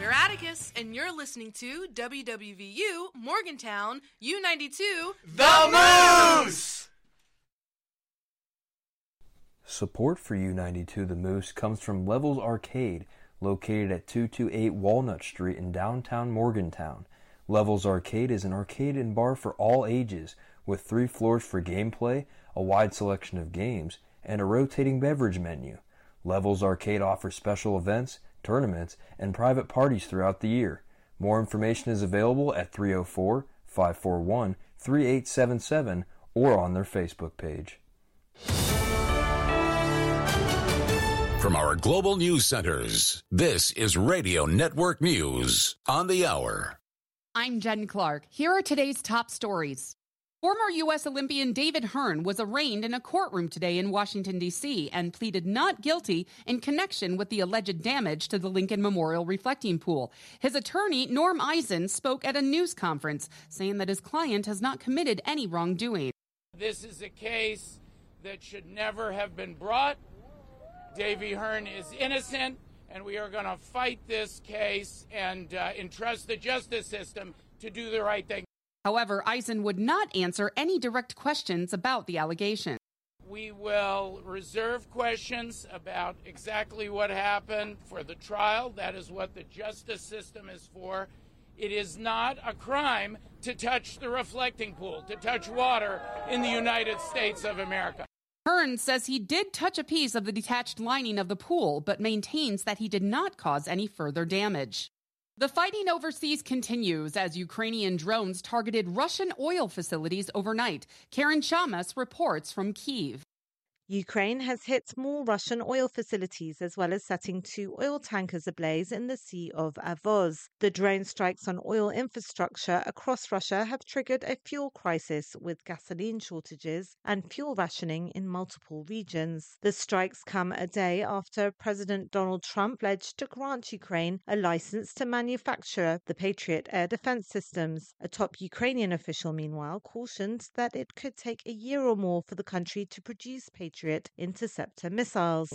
Ryder Atticus, and you're listening to WWVU Morgantown U92 The Moose! Support for U92 The Moose comes from Levels Arcade, located at 228 Walnut Street in downtown Morgantown. Levels Arcade is an arcade and bar for all ages, with 3 floors for gameplay, a wide selection of games, and a rotating beverage menu. Levels Arcade offers special events, tournaments, and private parties throughout the year. More information is available at 304-541-3877 or on their Facebook page. From our global news centers, this is Radio Network News on the hour. I'm Jen Clark. Here are today's top stories. Former U.S. Olympian David Hearn was arraigned in a courtroom today in Washington, D.C., and pleaded not guilty in connection with the alleged damage to the Lincoln Memorial reflecting pool. His attorney, Norm Eisen, spoke at a news conference, saying that his client has not committed any wrongdoing. This is a case that should never have been brought. Davy Hearn is innocent, and we are going to fight this case and entrust the justice system to do the right thing. However, Eisen would not answer any direct questions about the allegation. We will reserve questions about exactly what happened for the trial. That is what the justice system is for. It is not a crime to touch the reflecting pool, to touch water in the United States of America. Hearn says he did touch a piece of the detached lining of the pool, but maintains that he did not cause any further damage. The fighting overseas continues as Ukrainian drones targeted Russian oil facilities overnight. Karen Chamas reports from Kyiv. Ukraine has hit more Russian oil facilities as well as setting 2 oil tankers ablaze in the Sea of Azov. The drone strikes on oil infrastructure across Russia have triggered a fuel crisis with gasoline shortages and fuel rationing in multiple regions. The strikes come a day after President Donald Trump pledged to grant Ukraine a license to manufacture the Patriot air defense systems. A top Ukrainian official, meanwhile, cautioned that it could take a year or more for the country to produce Patriot interceptor missiles.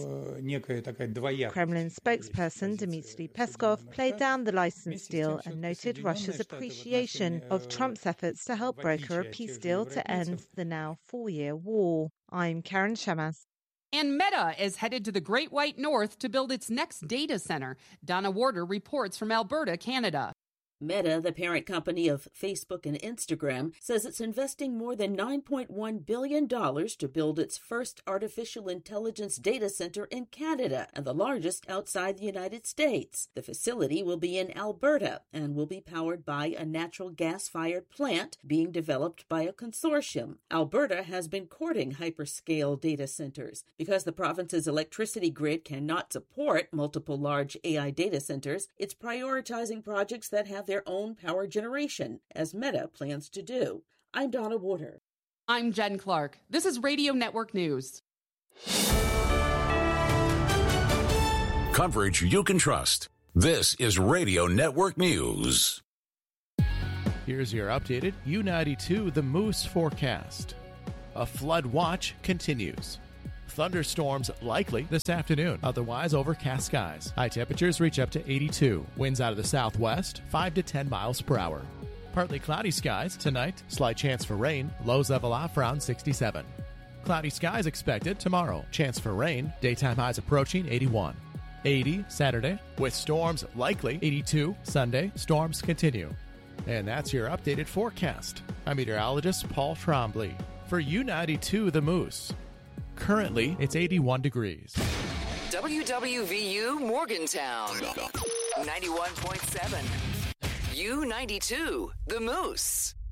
Kremlin spokesperson Dmitry Peskov played down the license deal and noted Russia's appreciation of Trump's efforts to help broker a peace deal to end the now 4-year war. I'm Karen Chamas. And Meta is headed to the Great White North to build its next data center. Donna Warder reports from Alberta, Canada. Meta, the parent company of Facebook and Instagram, says it's investing more than $9.1 billion to build its first artificial intelligence data center in Canada and the largest outside the United States. The facility will be in Alberta and will be powered by a natural gas-fired plant being developed by a consortium. Alberta has been courting hyperscale data centers. Because the province's electricity grid cannot support multiple large AI data centers, it's prioritizing projects that have their own power generation, as Meta plans to do. I'm Donna Warder. I'm Jen Clark. This is Radio Network News. Coverage you can trust. This is Radio Network News. Here's your updated U92 The Moose forecast. A flood watch continues. Thunderstorms likely this afternoon, otherwise overcast skies. High temperatures reach up to 82. Winds out of the southwest, 5 to 10 miles per hour. Partly cloudy skies tonight, slight chance for rain, lows level off around 67. Cloudy skies expected tomorrow, chance for rain, daytime highs approaching 81. 80 Saturday, with storms likely. 82 Sunday, storms continue. And that's your updated forecast. I'm meteorologist Paul Trombley for U92 The Moose. Currently, it's 81 degrees. WWVU Morgantown, 91.7. U92, The Moose.